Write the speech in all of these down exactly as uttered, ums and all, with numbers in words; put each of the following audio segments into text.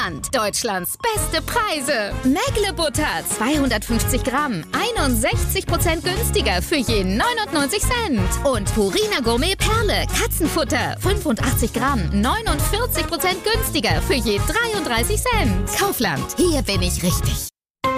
Saarland. Deutschlands beste Preise. Mägle Butter zweihundertfünfzig Gramm. einundsechzig Prozent günstiger für je neunundneunzig Cent. Und Purina Gourmet Perle Katzenfutter. fünfundachtzig Gramm. neunundvierzig Prozent günstiger für je dreiunddreißig Cent. Kaufland. Hier bin ich richtig.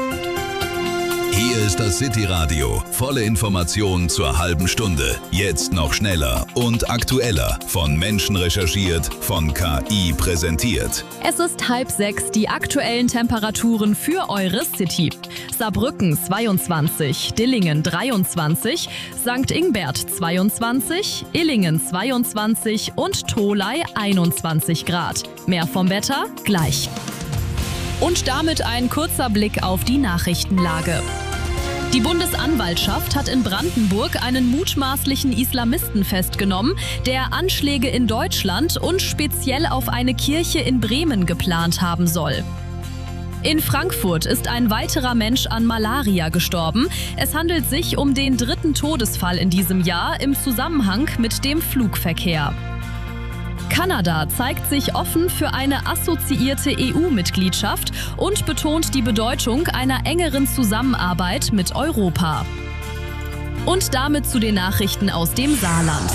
Hier ist das City Radio. Volle Informationen zur halben Stunde. Jetzt noch schneller und aktueller. Von Menschen recherchiert, von K I präsentiert. Es ist halb sechs, die aktuellen Temperaturen für eure City. Saarbrücken zweiundzwanzig, Dillingen dreiundzwanzig, Sankt Ingbert zweiundzwanzig, Illingen zweiundzwanzig und Tholey einundzwanzig Grad. Mehr vom Wetter gleich. Und damit ein kurzer Blick auf die Nachrichtenlage. Die Bundesanwaltschaft hat in Brandenburg einen mutmaßlichen Islamisten festgenommen, der Anschläge in Deutschland und speziell auf eine Kirche in Bremen geplant haben soll. In Frankfurt ist ein weiterer Mensch an Malaria gestorben. Es handelt sich um den dritten Todesfall in diesem Jahr im Zusammenhang mit dem Flugverkehr. Kanada zeigt sich offen für eine assoziierte E U-Mitgliedschaft und betont die Bedeutung einer engeren Zusammenarbeit mit Europa. Und damit zu den Nachrichten aus dem Saarland.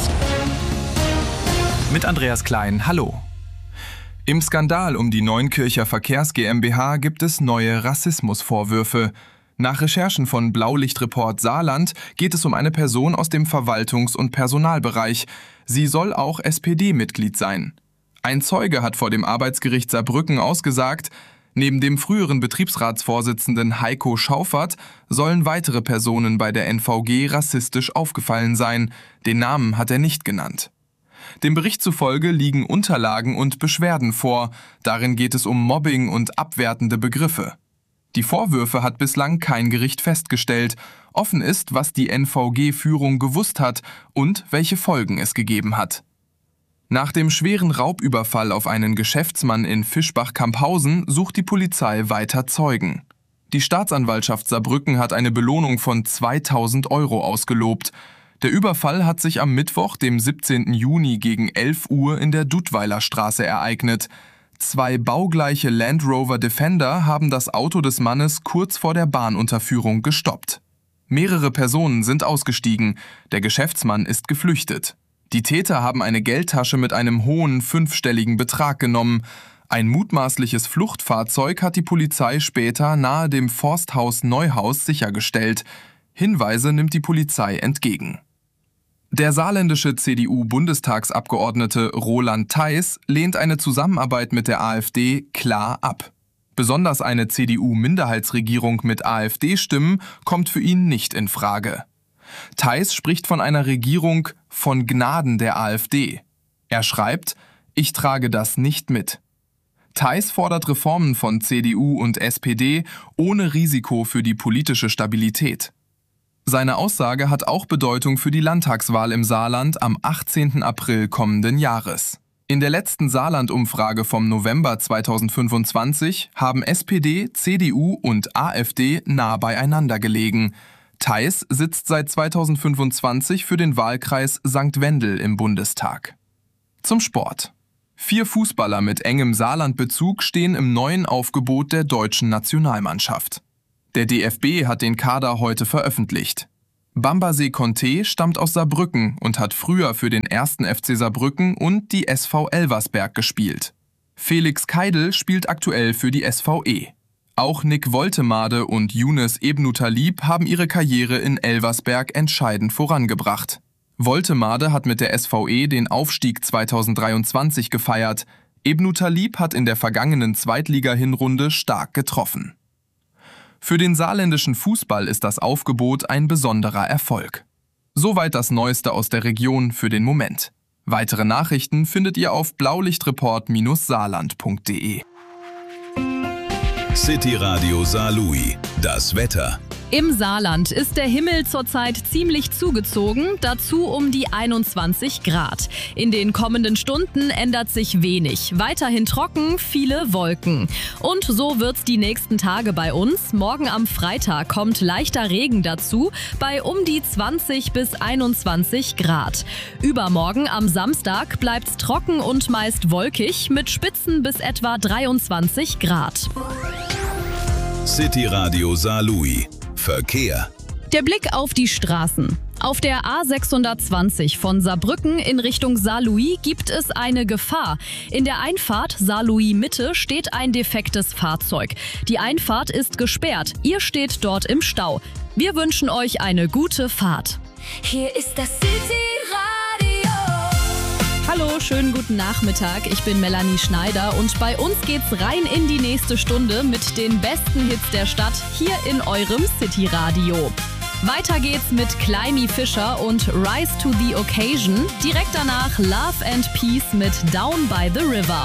Mit Andreas Klein, hallo. Im Skandal um die Neunkircher Verkehrs GmbH gibt es neue Rassismusvorwürfe. Nach Recherchen von Blaulichtreport Saarland geht es um eine Person aus dem Verwaltungs- und Personalbereich. Sie soll auch S P D-Mitglied sein. Ein Zeuge hat vor dem Arbeitsgericht Saarbrücken ausgesagt, neben dem früheren Betriebsratsvorsitzenden Heiko Schauffert sollen weitere Personen bei der N V G rassistisch aufgefallen sein. Den Namen hat er nicht genannt. Dem Bericht zufolge liegen Unterlagen und Beschwerden vor. Darin geht es um Mobbing und abwertende Begriffe. Die Vorwürfe hat bislang kein Gericht festgestellt. Offen ist, was die N V G-Führung gewusst hat und welche Folgen es gegeben hat. Nach dem schweren Raubüberfall auf einen Geschäftsmann in Fischbach-Camphausen sucht die Polizei weiter Zeugen. Die Staatsanwaltschaft Saarbrücken hat eine Belohnung von zweitausend Euro ausgelobt. Der Überfall hat sich am Mittwoch, dem siebzehnten Juni gegen elf Uhr in der Dudweiler Straße ereignet. Zwei baugleiche Land Rover Defender haben das Auto des Mannes kurz vor der Bahnunterführung gestoppt. Mehrere Personen sind ausgestiegen, der Geschäftsmann ist geflüchtet. Die Täter haben eine Geldtasche mit einem hohen fünfstelligen Betrag genommen. Ein mutmaßliches Fluchtfahrzeug hat die Polizei später nahe dem Forsthaus Neuhaus sichergestellt. Hinweise nimmt die Polizei entgegen. Der saarländische C D U-Bundestagsabgeordnete Roland Theis lehnt eine Zusammenarbeit mit der AfD klar ab. Besonders eine C D U-Minderheitsregierung mit AfD-Stimmen kommt für ihn nicht in Frage. Theis spricht von einer Regierung von Gnaden der AfD. Er schreibt, ich trage das nicht mit. Theis fordert Reformen von C D U und S P D ohne Risiko für die politische Stabilität. Seine Aussage hat auch Bedeutung für die Landtagswahl im Saarland am achtzehnten April kommenden Jahres. In der letzten Saarland-Umfrage vom November zweitausendfünfundzwanzig haben S P D, C D U und AfD nah beieinander gelegen. Theis sitzt seit zweitausendfünfundzwanzig für den Wahlkreis Sankt Wendel im Bundestag. Zum Sport. Vier Fußballer mit engem Saarland-Bezug stehen im neuen Aufgebot der deutschen Nationalmannschaft. Der D F B hat den Kader heute veröffentlicht. Bambasé Conté stammt aus Saarbrücken und hat früher für den ersten F C Saarbrücken und die S V Elversberg gespielt. Felix Keidel spielt aktuell für die S V E. Auch Nick Woltemade und Younes Ebnutalib haben ihre Karriere in Elversberg entscheidend vorangebracht. Woltemade hat mit der S V E den Aufstieg zweitausenddreiundzwanzig gefeiert. Ebnutalib hat in der vergangenen Zweitliga-Hinrunde stark getroffen. Für den saarländischen Fußball ist das Aufgebot ein besonderer Erfolg. Soweit das Neueste aus der Region für den Moment. Weitere Nachrichten findet ihr auf blaulichtreport Saarland punkt de. City Radio Saarlouis. Das Wetter. Im Saarland ist der Himmel zurzeit ziemlich zugezogen, dazu um die einundzwanzig Grad. In den kommenden Stunden ändert sich wenig. Weiterhin trocken, viele Wolken. Und so wird's die nächsten Tage bei uns. Morgen am Freitag kommt leichter Regen dazu, bei um die zwanzig bis einundzwanzig Grad. Übermorgen am Samstag bleibt's trocken und meist wolkig mit Spitzen bis etwa dreiundzwanzig Grad. City Radio Saarlouis. Verkehr. Der Blick auf die Straßen. Auf der A sechshundertzwanzig von Saarbrücken in Richtung Saarlouis gibt es eine Gefahr. In der Einfahrt Saarlouis Mitte steht ein defektes Fahrzeug. Die Einfahrt ist gesperrt. Ihr steht dort im Stau. Wir wünschen euch eine gute Fahrt. Hier ist das City Radio. Hallo, schönen guten Nachmittag. Ich bin Melanie Schneider und bei uns geht's rein in die nächste Stunde mit den besten Hits der Stadt hier in eurem City Radio. Weiter geht's mit Climby Fisher und Rise to the Occasion. Direkt danach Love and Peace mit Down by the River.